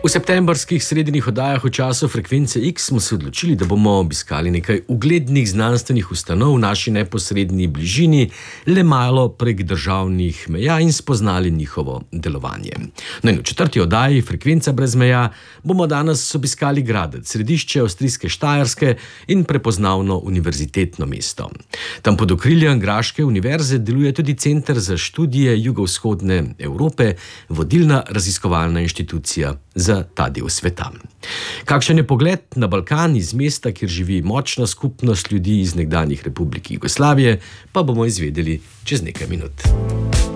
V septembrskih sredinjih oddajah v času Frekvence X smo se odločili, da bomo obiskali nekaj uglednih znanstvenih ustanov v naši neposredni bližini, le malo prek državnih meja in spoznali njihovo delovanje. No in v četrti oddaji Frekvenca brez meja bomo danes obiskali Gradec, središče avstrijske Štajerske in prepoznavno univerzitetno mesto. Tam pod okriljem Graške univerze deluje tudi Center za študije jugovzhodne Evrope, vodilna raziskovalna inštitucija za ta del sveta. Kakšen je pogled na Balkan iz mesta, kjer živi močna skupnost ljudi iz nekdanjih republik Jugoslavije, pa bomo izvedeli čez nekaj minut.